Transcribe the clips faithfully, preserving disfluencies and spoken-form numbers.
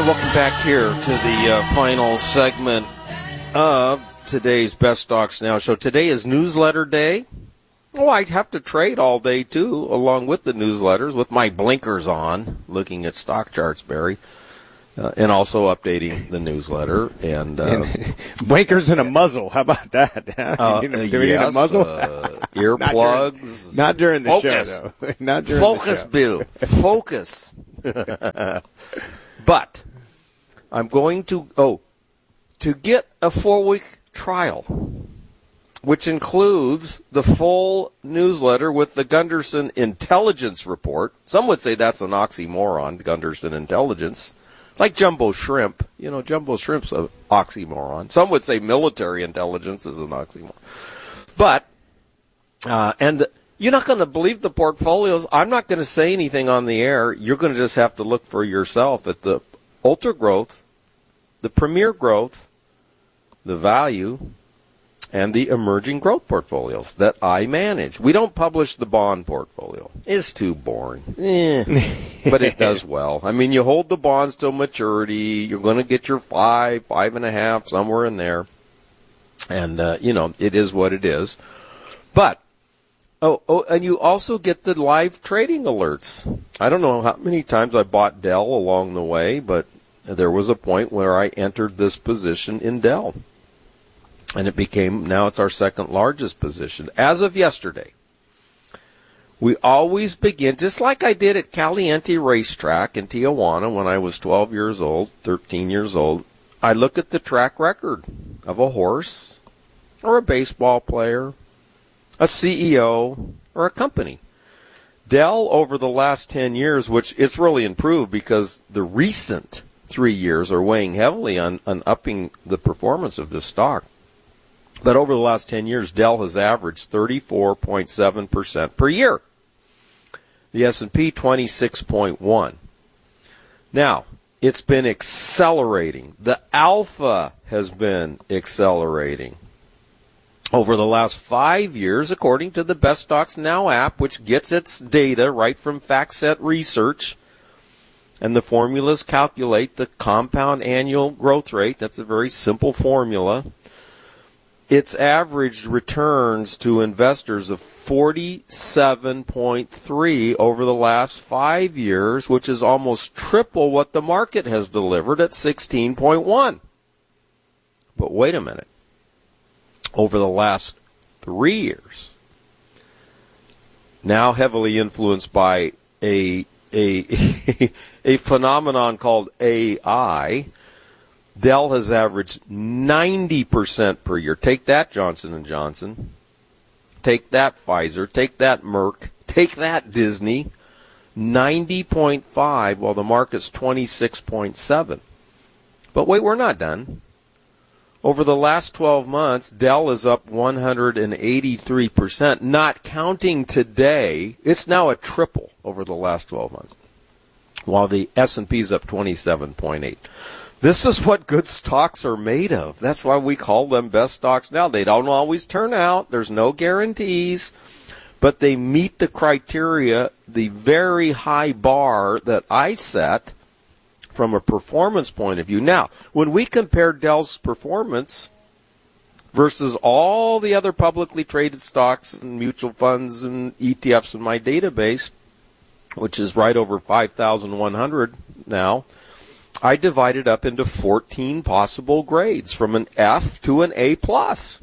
And welcome back here to the uh, final segment of today's Best Stocks Now show. Today is newsletter day. Oh, I have to trade all day, too, along with the newsletters, with my blinkers on, looking at stock charts, Barry, uh, and also updating the newsletter. And, uh, blinkers and a muzzle. How about that? uh, Do we yes, need a muzzle? Uh, earplugs. Not during, not during the Focus. show, though. Not during Focus, the show. Bill. Focus. But I'm going to, oh, to get a four-week trial, which includes the full newsletter with the Gunderson Intelligence Report. Some would say that's an oxymoron, Gunderson Intelligence. Like Jumbo Shrimp. You know, Jumbo Shrimp's an oxymoron. Some would say military intelligence is an oxymoron. But, uh, and you're not going to believe the portfolios. I'm not going to say anything on the air. You're going to just have to look for yourself at the Ultra Growth, the Premier Growth, the Value, and the Emerging Growth portfolios that I manage. We don't publish the bond portfolio. It's too boring. Eh, but it does well. I mean, you hold the bonds till maturity. You're going to get your five, five and a half, somewhere in there. And, uh, you know, it is what it is. But, oh, oh, and you also get the live trading alerts. I don't know how many times I bought Dell along the way, but there was a point where I entered this position in Dell. And it became, now it's our second largest position. As of yesterday, we always begin, just like I did at Caliente Racetrack in Tijuana when I was twelve years old, thirteen years old. I look at the track record of a horse or a baseball player, a C E O, or a company. Dell, over the last ten years, which it's really improved because the recent three years are weighing heavily on, on upping the performance of this stock. But over the last ten years, Dell has averaged thirty-four point seven percent per year. The S and P, twenty-six point one. Now, it's been accelerating. The alpha has been accelerating. Over the last five years, according to the Best Stocks Now app, which gets its data right from FactSet Research, and the formulas calculate the compound annual growth rate. That's a very simple formula. It's averaged returns to investors of forty-seven point three over the last five years, which is almost triple what the market has delivered at sixteen point one. But wait a minute. Over the last three years, now heavily influenced by a a a phenomenon called A I, Dell has averaged ninety percent per year. Take that, Johnson and Johnson. Take that, Pfizer. Take that, Merck. Take that, Disney. ninety point five, while the market's twenty-six point seven. But wait, we're not done. Over the last twelve months, Dell is up one hundred eighty-three percent. Not counting today, it's now a triple over the last twelve months, while the S and P is up twenty-seven point eight. This is what good stocks are made of. That's why we call them best stocks now. They don't always turn out. There's no guarantees. But they meet the criteria, the very high bar that I set from a performance point of view. Now, when we compare Dell's performance versus all the other publicly traded stocks and mutual funds and E T Fs in my database, which is right over five thousand one hundred now, I divide it up into fourteen possible grades from an F to an A plus.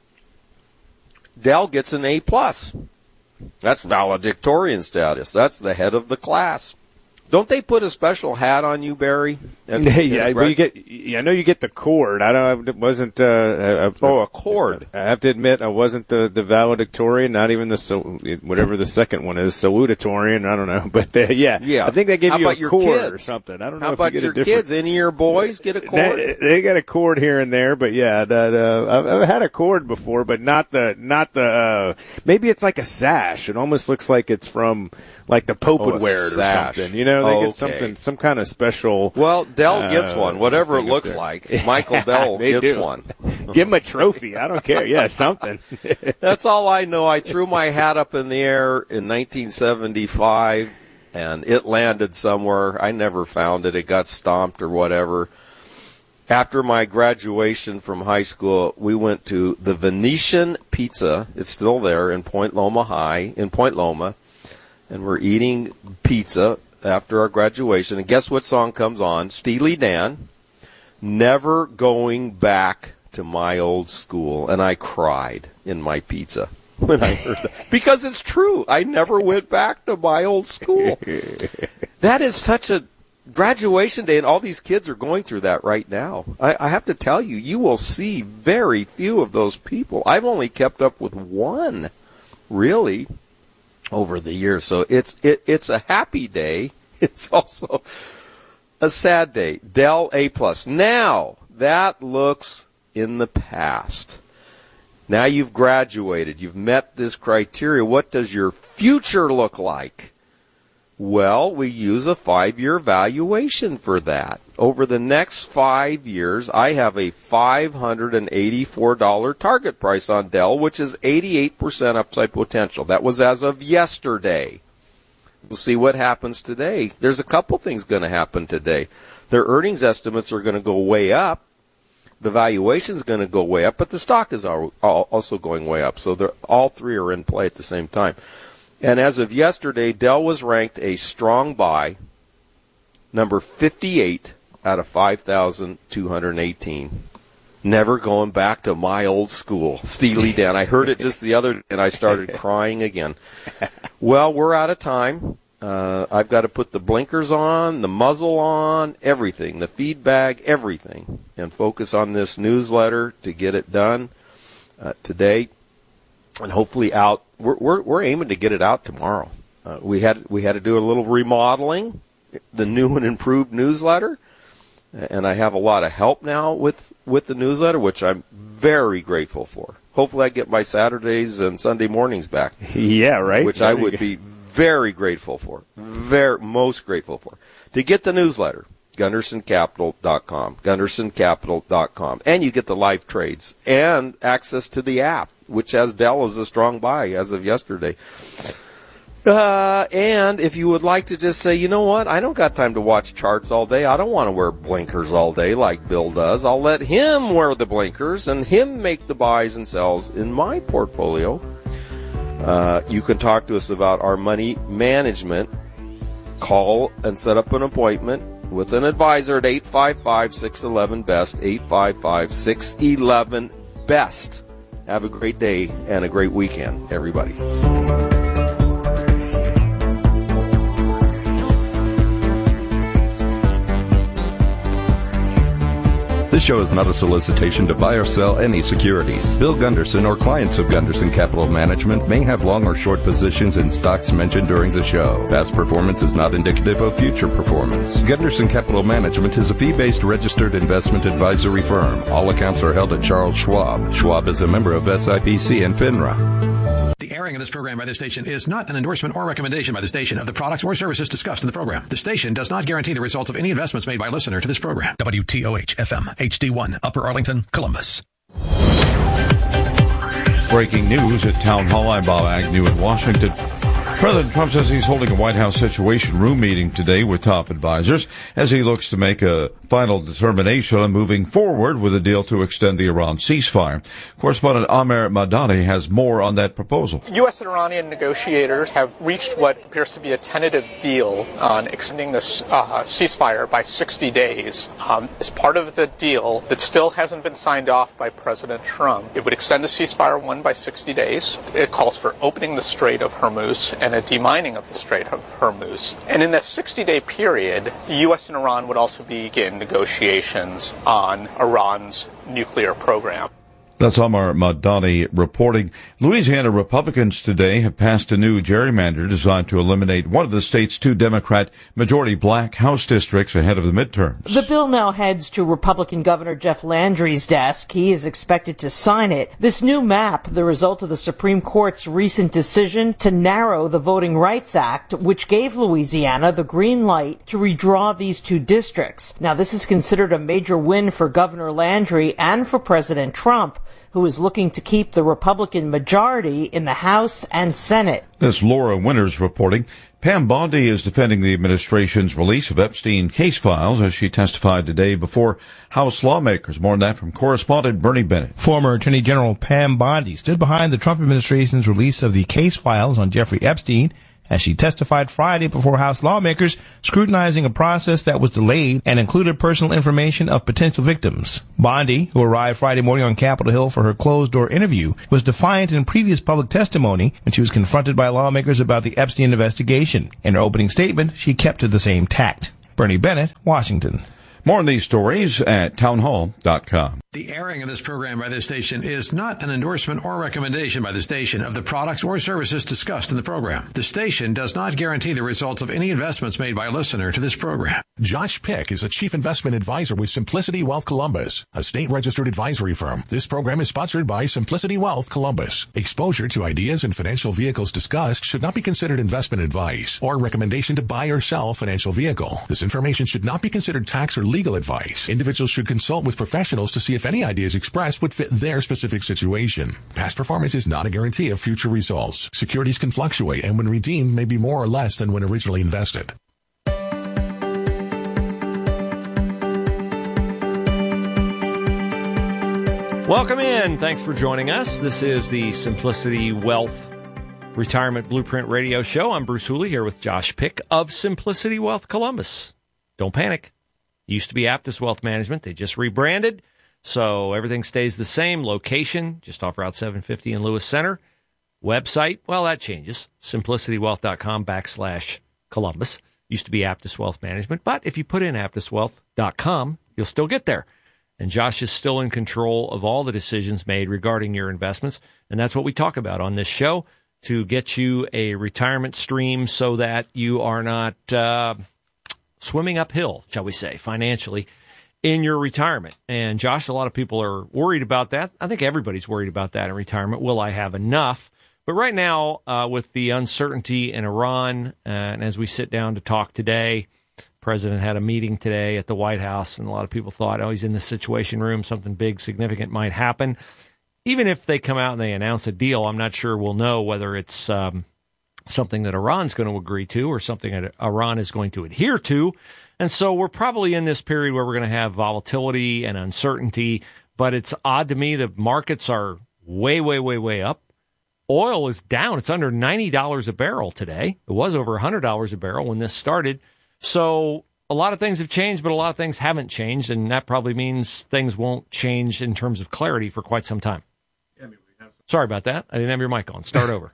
Dell gets an A plus. That's valedictorian status. That's the head of the class. Don't they put a special hat on you, Barry? Yeah, well, you get. I know you get the cord. I don't. It wasn't. Uh, a, oh, a cord. I have to admit, I wasn't the the valedictorian. Not even the whatever the second one is, salutatorian. I don't know, but the, yeah, yeah. I think they gave How you about a your cord kids? or something. I don't know. How if about you get your a different, kids? Any of your boys get a cord? They, they got a cord here and there, but yeah, that, uh, I've, I've had a cord before, but not the not the. Uh, maybe it's like a sash. It almost looks like it's from. Like the Pope oh, would wear it or sash. something. You know, they oh, get okay. something, some kind of special. Well, Dell uh, gets one, whatever it looks like. Michael Dell gets do. one. Give him a trophy. I don't care. Yeah, something. That's all I know. I threw my hat up in the air in nineteen seventy-five and it landed somewhere. I never found it. It got stomped or whatever. After my graduation from high school, we went to the Venetian Pizza. It's still there in Point Loma High, in Point Loma. And we're eating pizza after our graduation. And guess what song comes on? Steely Dan, Never Going Back to My Old School. And I cried in my pizza when I heard that. Because it's true. I never went back to my old school. That is such a graduation day, and all these kids are going through that right now. I, I have to tell you, you will see very few of those people. I've only kept up with one, really, over the years. So it's it, it's a happy day. It's also a sad day. Dell A plus. Now that looks in the past. Now you've graduated. You've met this criteria. What does your future look like? Well, we use a five-year valuation for that. Over the next five years, I have a five hundred eighty-four dollars target price on Dell, which is eighty-eight percent upside potential. That was as of yesterday. We'll see what happens today. There's a couple things going to happen today. Their earnings estimates are going to go way up. The valuation is going to go way up, but the stock is also going way up. So all three are in play at the same time. And as of yesterday, Dell was ranked a strong buy, number fifty-eight out of five thousand two hundred eighteen. Never going back to my old school. Steely Dan. I heard it just the other day, and I started crying again. Well, we're out of time. Uh, I've got to put the blinkers on, the muzzle on, everything, the feed bag, everything, and focus on this newsletter to get it done uh, today. And hopefully out. We're, we're we're aiming to get it out tomorrow. Uh, we had we had to do a little remodeling, the new and improved newsletter, and I have a lot of help now with with the newsletter, which I'm very grateful for. Hopefully, I get my Saturdays and Sunday mornings back. Yeah, right. Which I would be very grateful for, very most grateful for. To get the newsletter, Gunderson Capital dot com, Gunderson Capital dot com, and you get the live trades and access to the app, which has Dell as a strong buy as of yesterday. Uh, and if you would like to just say, you know what, I don't got time to watch charts all day. I don't want to wear blinkers all day like Bill does. I'll let him wear the blinkers and him make the buys and sells in my portfolio. Uh, you can talk to us about our money management. Call and set up an appointment with an advisor at eight five five, six one one, B E S T, eight five five, six one one, B E S T. Have a great day and a great weekend, everybody. This show is not a solicitation to buy or sell any securities. Bill Gunderson or clients of Gunderson Capital Management may have long or short positions in stocks mentioned during the show. Past performance is not indicative of future performance. Gunderson Capital Management is a fee-based registered investment advisory firm. All accounts are held at Charles Schwab. Schwab is a member of S I P C and FINRA. The airing of this program by this station is not an endorsement or recommendation by the station of the products or services discussed in the program. The station does not guarantee the results of any investments made by a listener to this program. W T O H F M, H D one, Upper Arlington, Columbus. Breaking news at Town Hall. I'm Bob Agnew in Washington. President Trump says he's holding a White House Situation Room meeting today with top advisors as he looks to make a final determination on moving forward with a deal to extend the Iran ceasefire. Correspondent Amer Madani has more on that proposal. U S and Iranian negotiators have reached what appears to be a tentative deal on extending this uh, ceasefire by sixty days. Um, as part of the deal that still hasn't been signed off by President Trump, it would extend the ceasefire one by sixty days. It calls for opening the Strait of Hormuz and a demining of the Strait of Hormuz. And in that sixty-day period, the U S and Iran would also begin negotiations on Iran's nuclear program. That's Amar Madani reporting. Louisiana Republicans today have passed a new gerrymander designed to eliminate one of the state's two Democrat majority black House districts ahead of the midterms. The bill now heads to Republican Governor Jeff Landry's desk. He is expected to sign it. This new map, the result of the Supreme Court's recent decision to narrow the Voting Rights Act, which gave Louisiana the green light to redraw these two districts. Now, this is considered a major win for Governor Landry and for President Trump, who is looking to keep the Republican majority in the House and Senate. This Laura Winters reporting. Pam Bondi is defending the administration's release of Epstein case files as she testified today before House lawmakers. More on that from correspondent Bernie Bennett. Former Attorney General Pam Bondi stood behind the Trump administration's release of the case files on Jeffrey Epstein as she testified Friday before House lawmakers, scrutinizing a process that was delayed and included personal information of potential victims. Bondi, who arrived Friday morning on Capitol Hill for her closed-door interview, was defiant in previous public testimony when she was confronted by lawmakers about the Epstein investigation. In her opening statement, she kept to the same tact. Bernie Bennett, Washington. More on these stories at townhall dot com. The airing of this program by this station is not an endorsement or recommendation by the station of the products or services discussed in the program. The station does not guarantee the results of any investments made by a listener to this program. Josh Pick is a chief investment advisor with Simplicity Wealth Columbus, a state-registered advisory firm. This program is sponsored by Simplicity Wealth Columbus. Exposure to ideas and financial vehicles discussed should not be considered investment advice or recommendation to buy or sell financial vehicle. This information should not be considered tax or legal advice. Individuals should consult with professionals to see if any ideas expressed would fit their specific situation. Past performance is not a guarantee of future results. Securities can fluctuate and when redeemed may be more or less than when originally invested. Welcome in. Thanks for joining us. This is the Simplicity Wealth Retirement Blueprint Radio Show. I'm Bruce Hooley here with Josh Pick of Simplicity Wealth Columbus. Don't panic. Used to be Aptus Wealth Management. They just rebranded, so everything stays the same. Location, just off Route seven fifty in Lewis Center. Website, well, that changes. simplicitywealth.com backslash Columbus. Used to be Aptus Wealth Management, but if you put in aptus wealth dot com, you'll still get there. And Josh is still in control of all the decisions made regarding your investments, and that's what we talk about on this show, to get you a retirement stream so that you are not uh, swimming uphill, shall we say, financially in your retirement. And Josh, a lot of people are worried about that. I think everybody's worried about that in retirement. Will I have enough? But right now, uh, with the uncertainty in Iran, uh, and as we sit down to talk today, the president had a meeting today at the White House, and a lot of people thought, oh, he's in the Situation Room, something big, significant might happen. Even if they come out and they announce a deal, I'm not sure we'll know whether it's um, something that Iran's going to agree to or something that Iran is going to adhere to. And so we're probably in this period where we're going to have volatility and uncertainty, but it's odd to me that markets are way, way, way, way up. Oil is down. It's under ninety dollars a barrel today. It was over one hundred dollars a barrel when this started. So a lot of things have changed, but a lot of things haven't changed, and that probably means things won't change in terms of clarity for quite some time. Yeah, I mean, we have some- Sorry about that. I didn't have your mic on. Start over.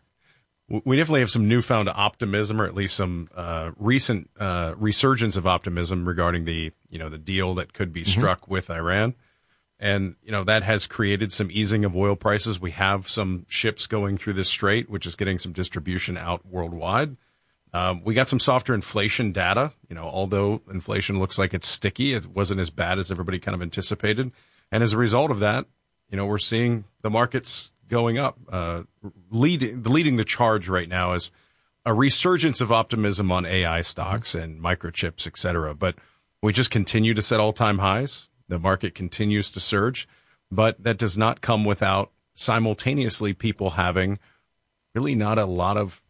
We definitely have some newfound optimism, or at least some uh, recent uh, resurgence of optimism regarding the, you know, the deal that could be struck mm-hmm. with Iran. And, you know, that has created some easing of oil prices. We have some ships going through this strait, which is getting some distribution out worldwide. Um, we got some softer inflation data. You know, although inflation looks like it's sticky, it wasn't as bad as everybody kind of anticipated. And as a result of that, you know, we're seeing the markets going up. Uh, leading, leading the charge right now is a resurgence of optimism on A I stocks and microchips, et cetera. But we just continue to set all-time highs. The market continues to surge, but that does not come without simultaneously people having really not a lot of,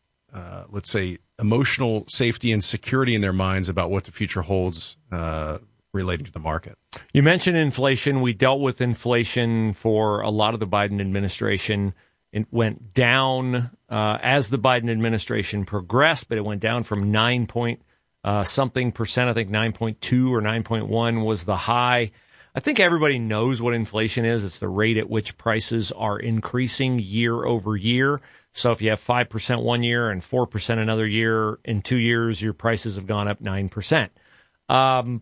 uh, let's say, emotional safety and security in their minds about what the future holds uh, relating to the market. You mentioned inflation. We dealt with inflation for a lot of the Biden administration. It went down uh, as the Biden administration progressed, but it went down from nine point Uh, something percent, I think nine point two or nine point one was the high. I think everybody knows what inflation is. It's the rate at which prices are increasing year over year. So if you have five percent one year and four percent another year, in two years, your prices have gone up nine percent. Um,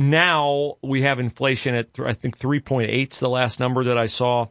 now we have inflation at, th- I think, three point eight is the last number that I saw.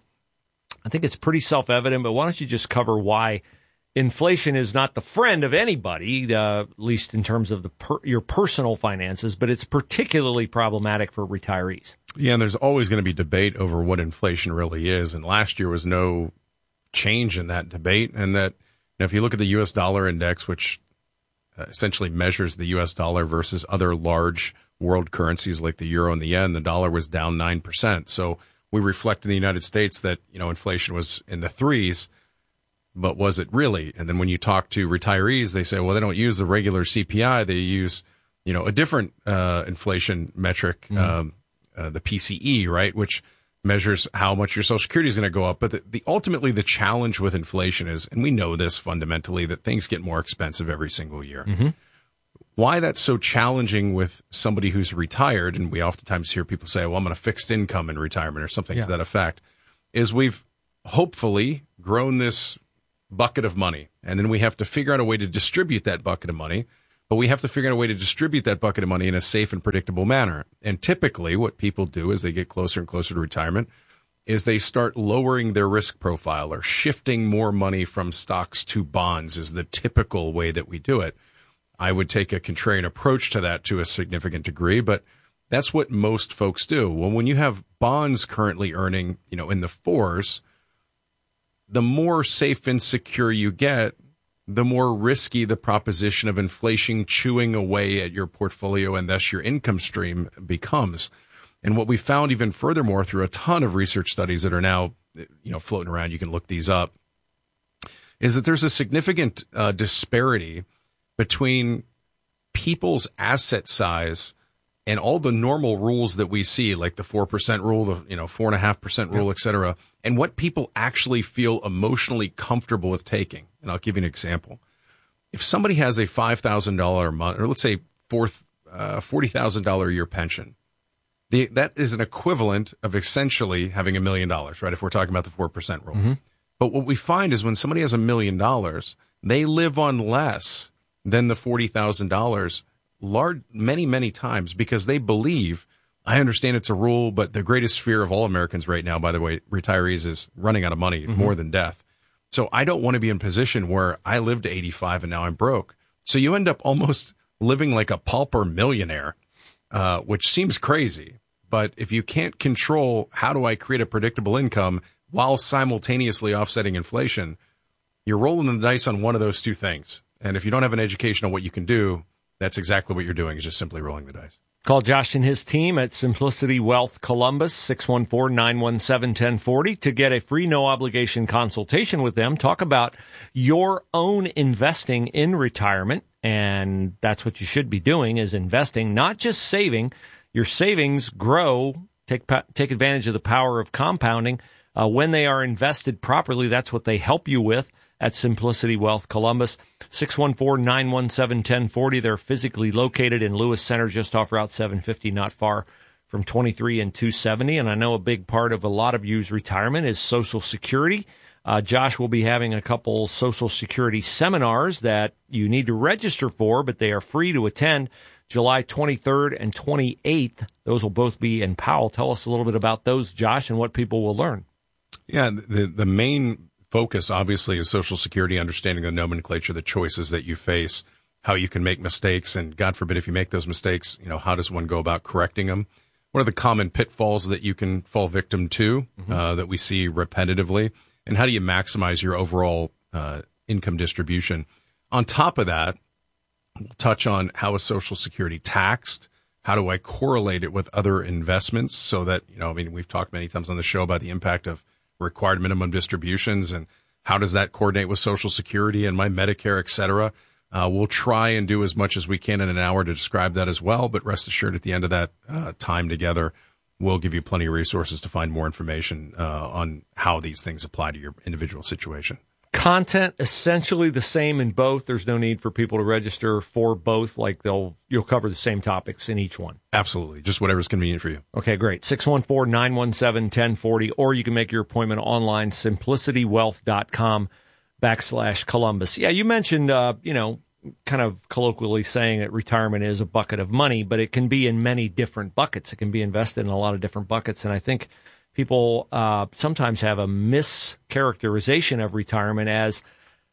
I think it's pretty self-evident, but why don't you just cover why inflation is not the friend of anybody, uh, at least in terms of the per- your personal finances, but it's particularly problematic for retirees. Yeah, and there's always going to be debate over what inflation really is, and last year was no change in that debate. And that, you know, if you look at the U S dollar index, which uh, essentially measures the U S dollar versus other large world currencies like the euro and the yen, the dollar was down nine percent. So we reflect in the United States that, you know, inflation was in the threes. but was it really? And then when you talk to retirees, they say, well, they don't use the regular C P I. They use, you know, a different uh, inflation metric, mm-hmm. um, uh, the P C E, right, which measures how much your Social Security is going to go up. But the, the ultimately the challenge with inflation is, and we know this fundamentally, that things get more expensive every single year. Mm-hmm. Why that's so challenging with somebody who's retired, and we oftentimes hear people say, well, I'm on a fixed income in retirement or something yeah. to that effect, is we've hopefully grown this bucket of money, and then we have to figure out a way to distribute that bucket of money, but we have to figure out a way to distribute that bucket of money in a safe and predictable manner. And typically what people do as they get closer and closer to retirement is they start lowering their risk profile or shifting more money from stocks to bonds is the typical way that we do it. I would take a contrarian approach to that to a significant degree, but that's what most folks do. Well, when you have bonds currently earning, you know, in the fours, the more safe and secure you get, the more risky the proposition of inflation chewing away at your portfolio and thus your income stream becomes. And what we found even furthermore through a ton of research studies that are now, you know, floating around, you can look these up, is that there's a significant uh, disparity between people's asset size and all the normal rules that we see, like the four percent rule, the you know four point five percent rule, et cetera, and what people actually feel emotionally comfortable with taking. And I'll give you an example. If somebody has a five thousand dollars a month, or let's say fourth, uh, forty thousand dollars a year pension, the, that is an equivalent of essentially having a million dollars, right, if we're talking about the four percent rule. Mm-hmm. But what we find is when somebody has a million dollars, they live on less than the forty thousand dollars large, many, many times because they believe, I understand it's a rule, but the greatest fear of all Americans right now, by the way, retirees, is running out of money mm-hmm. more than death. So I don't want to be in a position where I lived to eighty-five and now I'm broke. So you end up almost living like a pauper millionaire, uh, which seems crazy. But if you can't control how do I create a predictable income while simultaneously offsetting inflation, you're rolling the dice on one of those two things. And if you don't have an education on what you can do, that's exactly what you're doing, is just simply rolling the dice. Call Josh and his team at Simplicity Wealth Columbus, six one four, nine one seven, one zero four zero, to get a free no-obligation consultation with them. Talk about your own investing in retirement, and that's what you should be doing, is investing, not just saving. Your savings grow. Take, take advantage of the power of compounding. Uh, when they are invested properly, that's what they help you with at Simplicity Wealth Columbus, six one four, nine one seven, one zero four zero. They're physically located in Lewis Center, just off Route seven fifty, not far from twenty-three and two seventy. And I know a big part of a lot of you's retirement is Social Security. Uh, Josh will be having a couple Social Security seminars that you need to register for, but they are free to attend, July twenty-third and twenty-eighth. Those will both be in Powell. Tell us a little bit about those, Josh, and what people will learn. Yeah, the the main focus, obviously, is Social Security, understanding the nomenclature, the choices that you face, how you can make mistakes, and God forbid if you make those mistakes, you know, how does one go about correcting them? What are the common pitfalls that you can fall victim to mm-hmm. uh, that we see repetitively? And how do you maximize your overall uh, income distribution? On top of that, we'll touch on how is Social Security taxed? How do I correlate it with other investments so that, you know, I mean, we've talked many times on the show about the impact of required minimum distributions and how does that coordinate with Social Security and my Medicare, et cetera. Uh, we'll try and do as much as we can in an hour to describe that as well, but rest assured at the end of that uh, time together, we'll give you plenty of resources to find more information uh, on how these things apply to your individual situation. Content essentially the same in both. There's no need for people to register for both. Like they'll, you'll cover the same topics in each one. Absolutely. Just whatever's convenient for you. Okay, great. six one four, nine one seven, one zero four zero, or you can make your appointment online, simplicitywealth.com backslash Columbus. Yeah, you mentioned, uh, you know, kind of colloquially saying that retirement is a bucket of money, but it can be in many different buckets. It can be invested in a lot of different buckets. And I think people uh, sometimes have a mischaracterization of retirement as,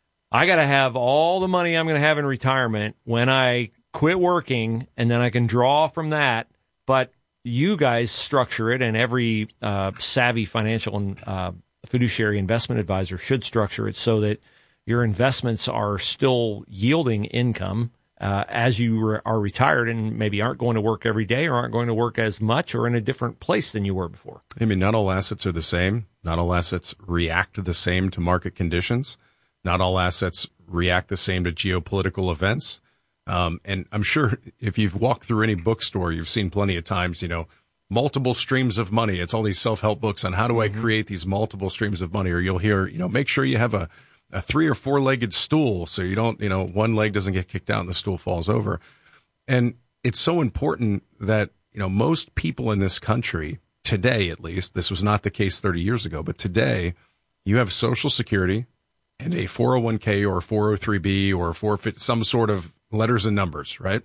I got to have all the money I'm going to have in retirement when I quit working, and then I can draw from that. But you guys structure it, and every uh, savvy financial and uh, fiduciary investment advisor should structure it so that your investments are still yielding income Uh, as you re- are retired and maybe aren't going to work every day or aren't going to work as much or in a different place than you were before. I mean, not all assets are the same. Not all assets react the same to market conditions. Not all assets react the same to geopolitical events. Um, and I'm sure if you've walked through any bookstore, you've seen plenty of times, you know, multiple streams of money. It's all these self-help books on how do I create these multiple streams of money? Or you'll hear, you know, make sure you have a, a three or four-legged stool so you don't, you know, one leg doesn't get kicked out and the stool falls over. And it's so important that, you know, most people in this country today, at least, this was not the case thirty years ago, but today you have Social Security and a four oh one k or a four oh three b or a forfeit, some sort of letters and numbers, right?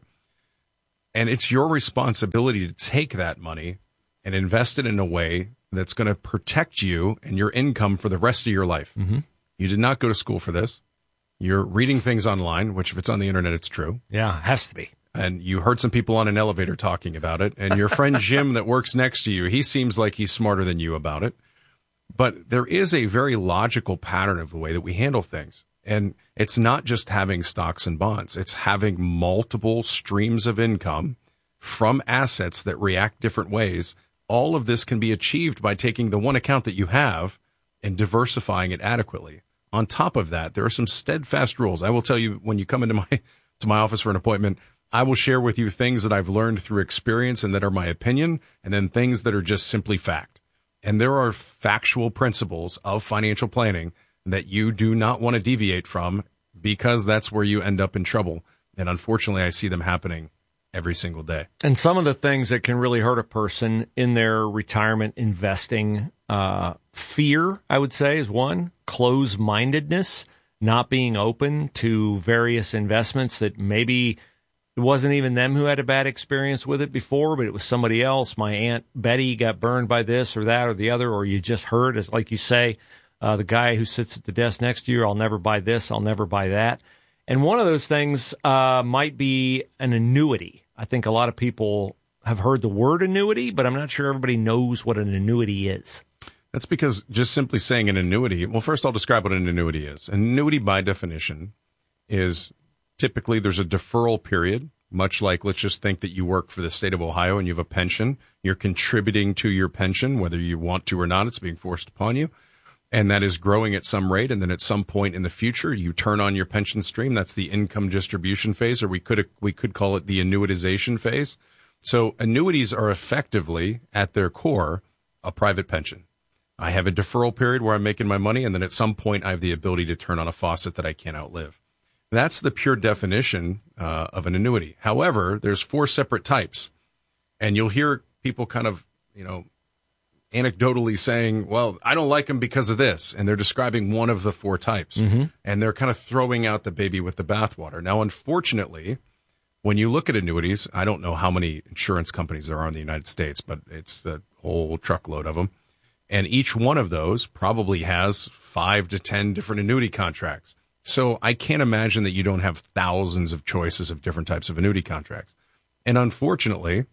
And it's your responsibility to take that money and invest it in a way that's going to protect you and your income for the rest of your life. Mm-hmm. You did not go to school for this. You're reading things online, which if it's on the internet, it's true. Yeah, it has to be. And you heard some people on an elevator talking about it. And your friend Jim that works next to you, he seems like he's smarter than you about it. But there is a very logical pattern of the way that we handle things. And it's not just having stocks and bonds. It's having multiple streams of income from assets that react different ways. All of this can be achieved by taking the one account that you have and diversifying it adequately. On top of that, there are some steadfast rules. I will tell you when you come into my to my office for an appointment, I will share with you things that I've learned through experience and that are my opinion, and then things that are just simply fact. And there are factual principles of financial planning that you do not want to deviate from because that's where you end up in trouble. And unfortunately, I see them happening every single day. And some of the things that can really hurt a person in their retirement investing, uh, fear, I would say, is one. Closed-mindedness, not being open to various investments that maybe it wasn't even them who had a bad experience with it before, but it was somebody else. My Aunt Betty got burned by this or that or the other, or you just heard, as like you say, uh, the guy who sits at the desk next to you, I'll never buy this, I'll never buy that. And one of those things uh, might be an annuity. I think a lot of people have heard the word annuity, but I'm not sure everybody knows what an annuity is. That's because just simply saying an annuity, well, first I'll describe what an annuity is. An annuity, by definition, is typically there's a deferral period, much like let's just think that you work for the state of Ohio and you have a pension. You're contributing to your pension, whether you want to or not. It's being forced upon you. And that is growing at some rate. And then at some point in the future, you turn on your pension stream. That's the income distribution phase, or we could we could call it the annuitization phase. So annuities are effectively, at their core, a private pension. I have a deferral period where I'm making my money, and then at some point I have the ability to turn on a faucet that I can't outlive. That's the pure definition uh, of an annuity. However, there's four separate types, and you'll hear people kind of, you know, anecdotally saying, well, I don't like them because of this, and they're describing one of the four types, mm-hmm. and they're kind of throwing out the baby with the bathwater. Now, unfortunately, when you look at annuities, I don't know how many insurance companies there are in the United States, but it's the whole truckload of them, and each one of those probably has five to ten different annuity contracts. So I can't imagine that you don't have thousands of choices of different types of annuity contracts. And unfortunately,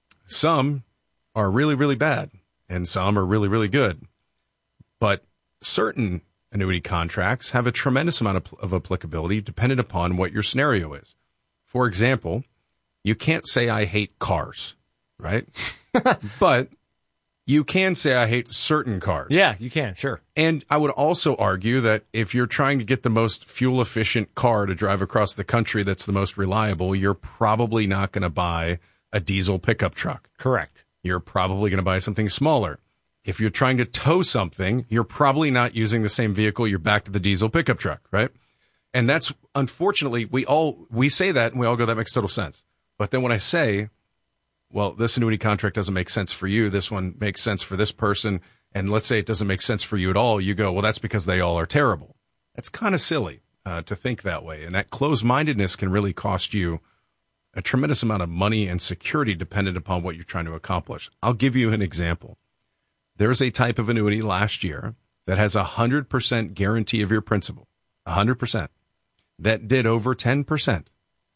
some are really, really bad, and some are really, really good. But certain annuity contracts have a tremendous amount of, of applicability dependent upon what your scenario is. For example, you can't say I hate cars, right? But you can say I hate certain cars. Yeah, you can, sure. And I would also argue that if you're trying to get the most fuel-efficient car to drive across the country that's the most reliable, you're probably not going to buy a diesel pickup truck. Correct. You're probably going to buy something smaller. If you're trying to tow something, you're probably not using the same vehicle. You're back to the diesel pickup truck, right? And that's, unfortunately, we all, we say that and we all go, that makes total sense. But then when I say, well, this annuity contract doesn't make sense for you, this one makes sense for this person, and let's say it doesn't make sense for you at all, you go, well, that's because they all are terrible. That's kind of silly uh, to think that way. And that closed-mindedness can really cost you a tremendous amount of money and security dependent upon what you're trying to accomplish. I'll give you an example. There's a type of annuity last year that has a one hundred percent guarantee of your principal, one hundred percent, that did over ten percent.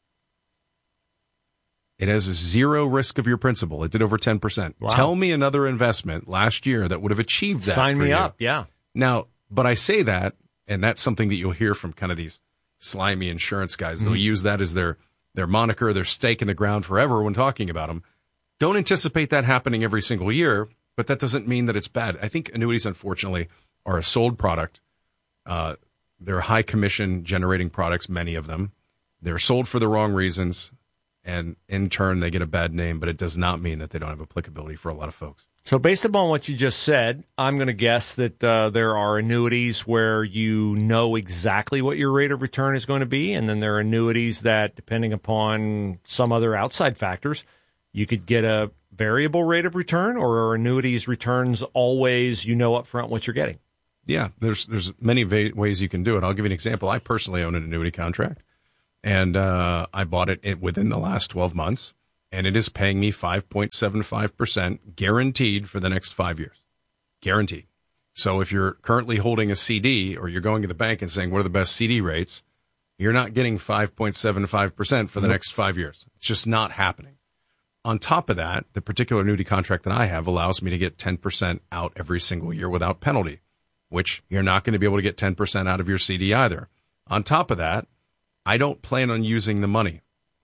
It has zero risk of your principal. It did over ten percent. Wow. Tell me another investment last year that would have achieved that. Sign for me you. up, yeah. Now, but I say that, and that's something that you'll hear from kind of these slimy insurance guys. They'll Mm-hmm. use that as their their moniker, their stake in the ground forever when talking about them. Don't anticipate that happening every single year, but that doesn't mean that it's bad. I think annuities, unfortunately, are a sold product. Uh, they're high commission generating products, many of them. They're sold for the wrong reasons, and in turn, they get a bad name, but it does not mean that they don't have applicability for a lot of folks. So based upon what you just said, I'm going to guess that uh, there are annuities where you know exactly what your rate of return is going to be, and then there are annuities that, depending upon some other outside factors, you could get a variable rate of return, or are annuities returns always you know up front what you're getting? Yeah, there's there's many va- ways you can do it. I'll give you an example. I personally own an annuity contract, and uh, I bought it within the last twelve months. And it is paying me five point seven five percent guaranteed for the next five years. Guaranteed. So if you're currently holding a C D or you're going to the bank and saying, what are the best C D rates? You're not getting five point seven five percent for the nope. next five years. It's just not happening. On top of that, the particular annuity contract that I have allows me to get ten percent out every single year without penalty, which you're not going to be able to get ten percent out of your C D either. On top of that, I don't plan on using the money.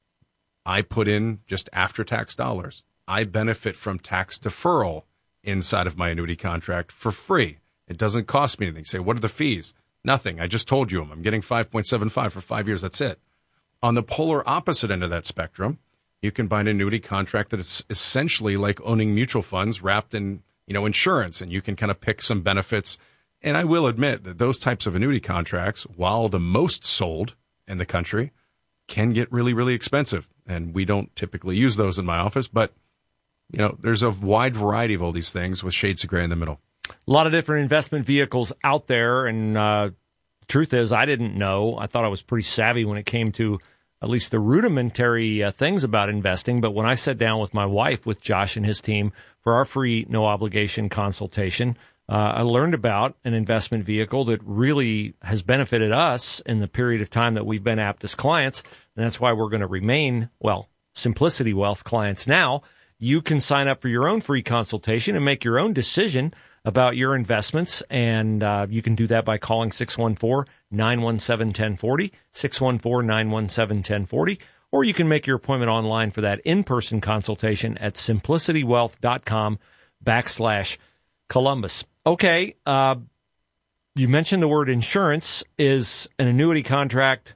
I put in just after-tax dollars. I benefit from tax deferral inside of my annuity contract for free. It doesn't cost me anything. You say, what are the fees? Nothing. I just told you them. I'm getting five point seven five for five years. That's it. On the polar opposite end of that spectrum, you can buy an annuity contract that is essentially like owning mutual funds wrapped in, you know, insurance, and you can kind of pick some benefits. And I will admit that those types of annuity contracts, while the most sold in the country, can get really, really expensive. And we don't typically use those in my office, but, you know, there's a wide variety of all these things with shades of gray in the middle. A lot of different investment vehicles out there, and uh, the truth is I didn't know. I thought I was pretty savvy when it came to at least the rudimentary uh, things about investing, but when I sat down with my wife, with Josh and his team, for our free no-obligation consultation, Uh, I learned about an investment vehicle that really has benefited us in the period of time that we've been Aptus clients, and that's why we're going to remain, well, Simplicity Wealth clients now. You can sign up for your own free consultation and make your own decision about your investments, and uh, you can do that by calling six one four, nine one seven, one zero four zero, six one four, nine one seven, one zero four zero, or you can make your appointment online for that in-person consultation at simplicitywealth.com backslash Columbus. Okay, uh, you mentioned the word insurance. Is an annuity contract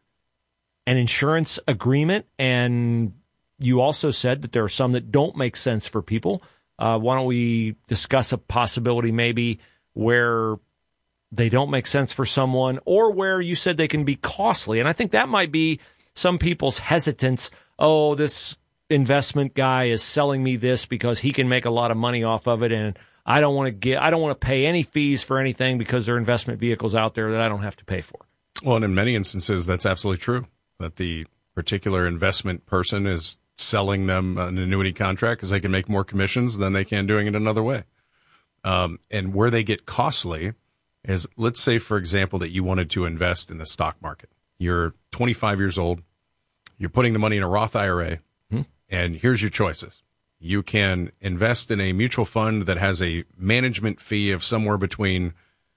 an insurance agreement? And you also said that there are some that don't make sense for people. Uh, why don't we discuss a possibility maybe where they don't make sense for someone, or where you said they can be costly? And I think that might be some people's hesitance. Oh, this investment guy is selling me this because he can make a lot of money off of it, and I don't want to get, I don't want to pay any fees for anything because there are investment vehicles out there that I don't have to pay for. Well, and in many instances, that's absolutely true, that the particular investment person is selling them an annuity contract because they can make more commissions than they can doing it another way. Um, and where they get costly is, let's say, for example, that you wanted to invest in the stock market. You're twenty-five years old. You're putting the money in a Roth I R A, hmm. and here's your choices. You can invest in a mutual fund that has a management fee of somewhere between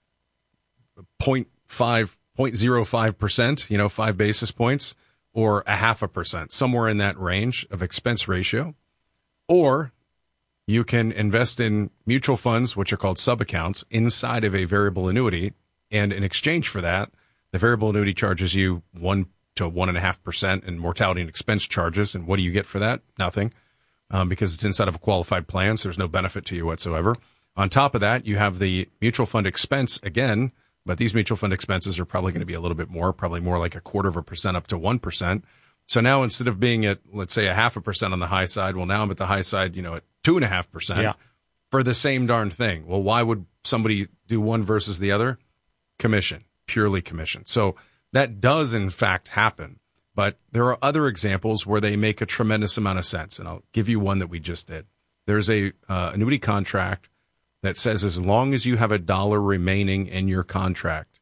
zero point five, zero point zero five percent, you know, five basis points, or a half a percent, somewhere in that range of expense ratio. Or you can invest in mutual funds, which are called sub-accounts, inside of a variable annuity. And in exchange for that, the variable annuity charges you one to one and a half percent in mortality and expense charges. And what do you get for that? Nothing. Um, because it's inside of a qualified plan, so there's no benefit to you whatsoever. On top of that, you have the mutual fund expense again, but these mutual fund expenses are probably going to be a little bit more, probably more like a quarter of a percent up to one percent. So now instead of being at, let's say, a half a percent on the high side, well, now I'm at the high side, you know, at two and a half percent yeah. for the same darn thing. Well, why would somebody do one versus the other? Commission, purely commission. So that does, in fact, happen. But there are other examples where they make a tremendous amount of sense, and I'll give you one that we just did. There's a uh, annuity contract that says as long as you have a dollar remaining in your contract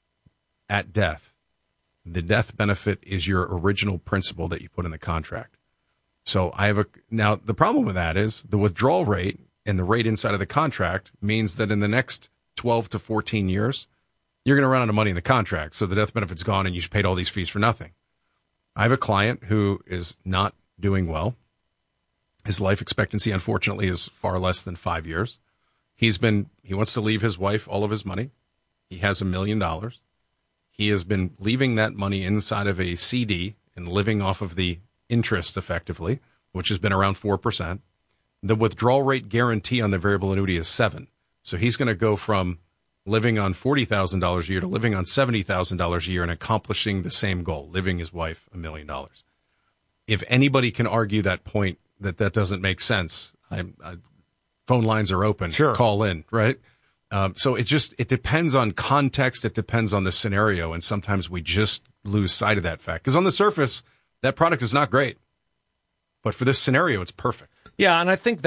at death, the death benefit is your original principal that you put in the contract. So I have a now the problem with that is the withdrawal rate and the rate inside of the contract means that in the next twelve to fourteen years, you're going to run out of money in the contract. So the death benefit's gone and you paid all these fees for nothing. I have a client who is not doing well. His life expectancy, unfortunately, is far less than five years. He's been, he wants to leave his wife all of his money. He has a million dollars. He has been leaving that money inside of a C D and living off of the interest effectively, which has been around four percent. The withdrawal rate guarantee on the variable annuity is seven. So he's going to go from living on forty thousand dollars a year to living on seventy thousand dollars a year and accomplishing the same goal, living his wife a million dollars. If anybody can argue that point, that that doesn't make sense, I, I, phone lines are open. Sure. Call in, right? Um, so it just, it depends on context. It depends on the scenario. And sometimes we just lose sight of that fact. Because on the surface, that product is not great. But for this scenario, it's perfect. Yeah, and I think that